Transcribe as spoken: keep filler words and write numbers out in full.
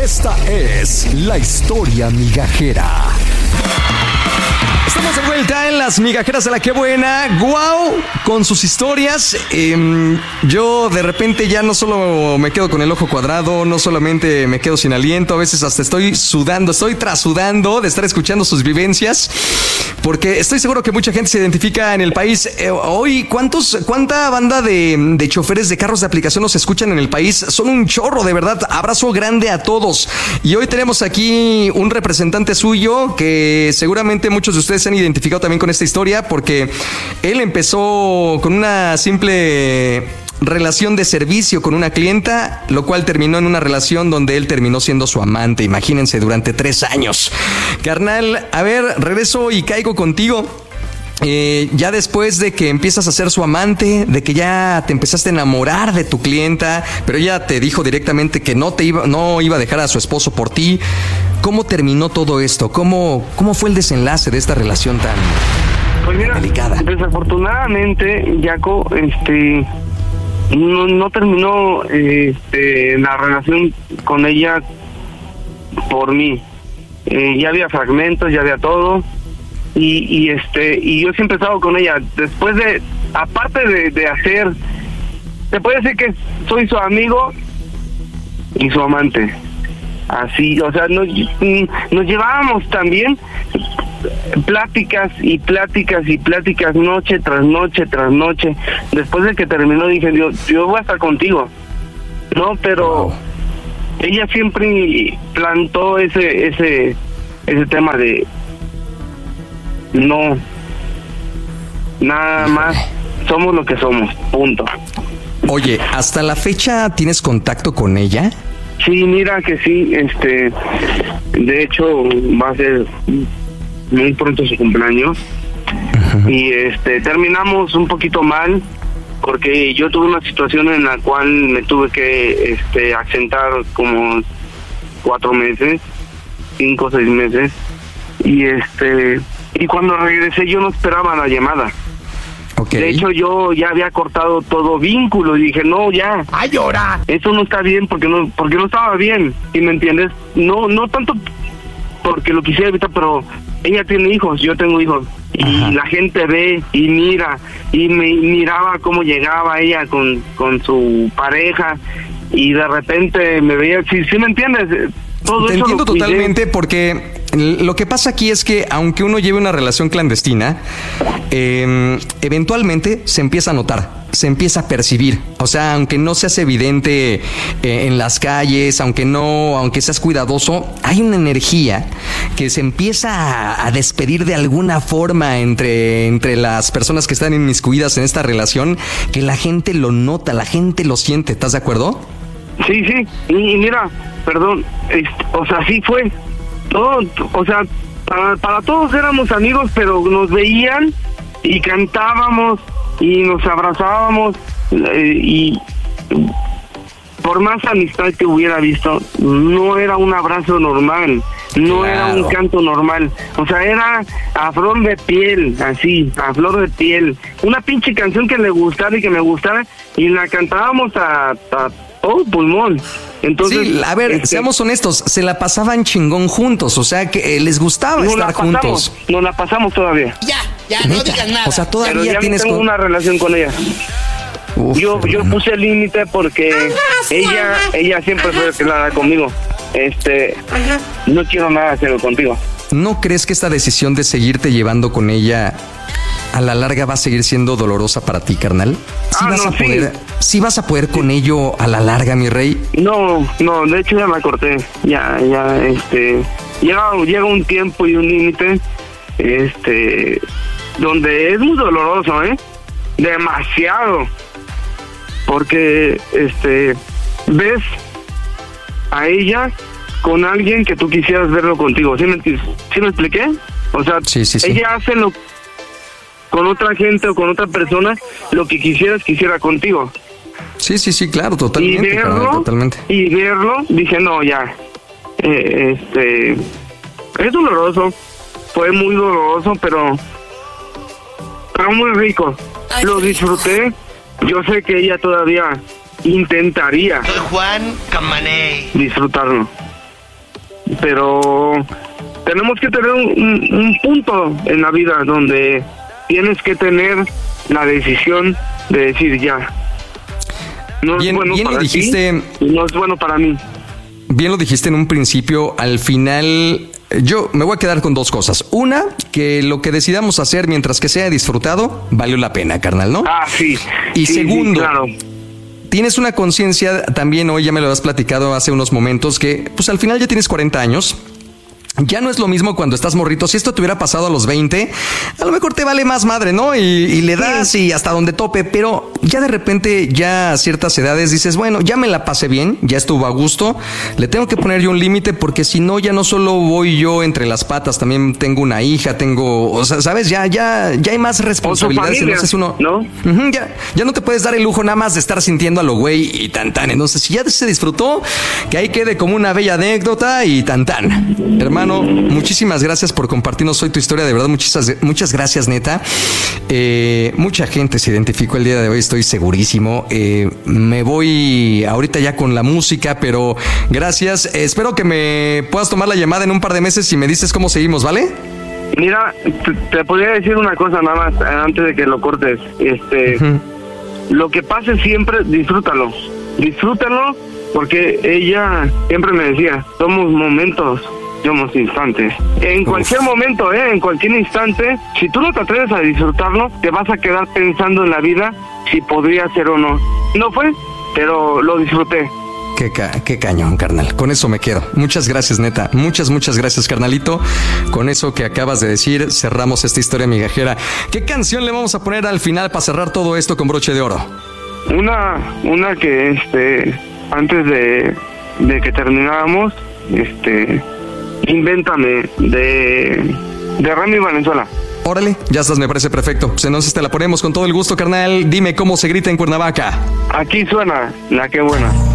Esta es la historia migajera. Estamos de vuelta en las migajeras de la que buena. ¡Guau! Con sus historias. Eh, yo de repente ya no solo me quedo con el ojo cuadrado, no solamente me quedo sin aliento, a veces hasta estoy sudando, estoy trasudando de estar escuchando sus vivencias, porque estoy seguro que mucha gente se identifica en el país. Eh, hoy, ¿cuántos, ¿cuánta banda de, de choferes de carros de aplicación nos escuchan en el país? Son un chorro, de verdad. Abrazo grande a todos. Y hoy tenemos aquí un representante suyo que seguramente muchos de ustedes se han identificado también con esta historia, porque él empezó con una simple relación de servicio con una clienta, lo cual terminó en una relación donde él terminó siendo su amante. Imagínense, durante tres años. Carnal, a ver, regreso y caigo contigo. Eh, ya después de que empiezas a ser su amante, de que ya te empezaste a enamorar de tu clienta, pero ella te dijo directamente que no te iba, no iba a dejar a su esposo por ti. ¿Cómo terminó todo esto? ¿Cómo, cómo fue el desenlace de esta relación tan pues mira, delicada? Desafortunadamente, Jaco, este, no, no terminó este, la relación con ella por mí. Eh, ya había fragmentos, ya había todo. Y, y este y yo siempre he estado con ella. Después de, aparte de, de hacer, te puedo decir que soy su amigo y su amante. Así, o sea, nos, nos llevábamos también pláticas y pláticas y pláticas noche tras noche tras noche. Después de que terminó dije, yo, yo voy a estar contigo. No, pero wow. Ella siempre plantó ese ese ese tema de no, nada más, somos lo que somos, punto. Oye, ¿hasta la fecha tienes contacto con ella? Sí, mira que sí, este, de hecho va a ser muy pronto su cumpleaños. Uh-huh. Y este, terminamos un poquito mal, porque yo tuve una situación en la cual me tuve que este, ausentar como cuatro meses, cinco o seis meses, y este... Y cuando regresé yo no esperaba la llamada. Okay. De hecho yo ya había cortado todo vínculo y dije, no, ya. ¡Ay, llora! Eso no está bien porque no porque no estaba bien, ¿sí me entiendes? No no tanto porque lo quisiera evitar, pero ella tiene hijos, yo tengo hijos. Y ajá, la gente ve y mira, y me miraba cómo llegaba ella con, con su pareja y de repente me veía, ¿sí, sí me entiendes? Todo Te eso entiendo lo totalmente, porque lo que pasa aquí es que aunque uno lleve una relación clandestina, eh, eventualmente se empieza a notar, se empieza a percibir. O sea, aunque no seas evidente eh, en las calles, aunque no, aunque seas cuidadoso, hay una energía que se empieza a, a despedir de alguna forma entre, entre las personas que están inmiscuidas en esta relación, que la gente lo nota, la gente lo siente. ¿Estás de acuerdo? Sí, sí, y, y mira, perdón, este, o sea, sí fue todo, o sea, para, para todos éramos amigos, pero nos veían y cantábamos y nos abrazábamos eh, y por más amistad que hubiera visto, no era un abrazo normal, no claro, era un canto normal, o sea, era a flor de piel, así, a flor de piel, una pinche canción que le gustara y que me gustara y la cantábamos a, a todo pulmón. Entonces, sí, a ver, este, seamos honestos, se la pasaban chingón juntos, o sea que eh, les gustaba estar la pasamos, juntos. Nos la pasamos todavía. Ya, ya, no digas nada. O sea, todavía pero ya tienes no tengo con... una relación con ella. Uf, yo yo puse el límite porque ella ella siempre fue clara conmigo. Este, no quiero nada hacer contigo. ¿No crees que esta decisión de seguirte llevando con ella a la larga va a seguir siendo dolorosa para ti, carnal? ¿Sí ah, vas no, a poder, sí. ¿sí vas a poder con ello a la larga, mi rey? No, no, de hecho ya la corté. Ya, ya, este, llega, llega un tiempo y un límite, este, donde es muy doloroso, ¿eh? Demasiado. Porque, este, ves a ella con alguien que tú quisieras verlo contigo. ¿Sí me, ¿sí me expliqué? O sea, sí, sí, sí. Ella hace lo con otra gente o con otra persona lo que quisieras quisiera contigo. Sí, sí, sí, claro, totalmente. Y verlo, carnal, totalmente. Y verlo, dije, no, ya. Eh, este, es doloroso. Fue muy doloroso, pero, pero muy rico. Lo disfruté. Yo sé que ella todavía intentaría. Soy Juan Camaney. Disfrutarlo. pero tenemos que tener un, un, un punto en la vida donde tienes que tener la decisión de decir ya. No bien, es bueno bien para lo dijiste, ti, y no es bueno para mí. Bien lo dijiste en un principio, al final yo me voy a quedar con dos cosas. Una, que lo que decidamos hacer mientras que sea disfrutado, valió la pena, carnal, ¿no? Ah, sí. Y sí, segundo, sí, claro. Tienes una conciencia, también hoy ya me lo has platicado hace unos momentos, que pues al final ya tienes cuarenta años. Ya no es lo mismo cuando estás morrito. Si esto te hubiera pasado a los veinte, a lo mejor te vale más madre, ¿no? Y, y le das y hasta donde tope. Pero ya de repente, ya a ciertas edades dices, bueno, ya me la pasé bien, ya estuvo a gusto. Le tengo que poner yo un límite porque si no, ya no solo voy yo entre las patas, también tengo una hija, tengo, o sea, ¿sabes? Ya, ya, ya hay más responsabilidades. Familia, entonces uno, ¿no? Uh-huh, ya, ya no te puedes dar el lujo nada más de estar sintiendo a lo güey y tan tan. Entonces, si ya se disfrutó, que ahí quede como una bella anécdota y tan tan. Hermano, muchísimas gracias por compartirnos hoy tu historia, de verdad, muchas, muchas gracias, neta. Eh, mucha gente se identificó el día de hoy, estoy segurísimo. Eh, me voy ahorita ya con la música, pero gracias. Eh, espero que me puedas tomar la llamada en un par de meses y me dices cómo seguimos, ¿vale? Mira, te, te podría decir una cosa nada más antes de que lo cortes. Este, uh-huh. Lo que pase siempre, disfrútalo. Disfrútalo porque ella siempre me decía, somos momentos, somos instantes. En Uf. cualquier momento, ¿eh? En cualquier instante, si tú no te atreves a disfrutarlo, te vas a quedar pensando en la vida si podría ser o no. No fue, pero lo disfruté. Qué, ca- qué cañón, carnal. Con eso me quedo. Muchas gracias, neta. Muchas, muchas gracias, carnalito. Con eso que acabas de decir, cerramos esta historia migajera. ¿Qué canción le vamos a poner al final para cerrar todo esto con broche de oro? Una, una que, este, antes de, de que termináramos, este, Invéntame, de, de Remy Valenzuela. Órale, ya estás, me parece perfecto. Pues entonces te la ponemos con todo el gusto, carnal. Dime cómo se grita en Cuernavaca. Aquí suena La Qué Buena.